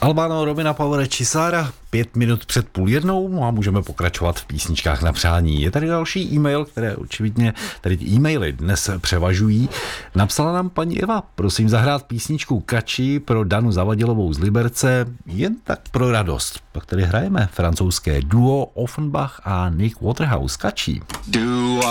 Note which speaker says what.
Speaker 1: Albano, Robina Power, Čisára, 5 minut před 12:30 a můžeme pokračovat v písničkách na přání. Je tady další e-mail, které očividně, tady ty e-maily dnes převažují. Napsala nám paní Eva, prosím zahrát písničku Kači pro Danu Zavadilovou z Liberce, jen tak pro radost. Pak tady hrajeme francouzské duo Offenbach a Nick Waterhouse. Kači.